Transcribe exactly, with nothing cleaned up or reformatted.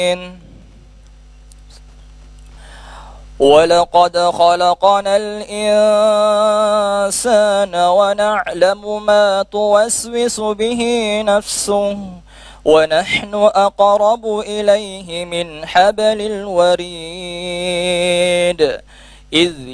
ولقد خلقنا الإنسان ونعلم ما توسوس به نفسه ونحن أقرب إليه من حبل الوريد إذ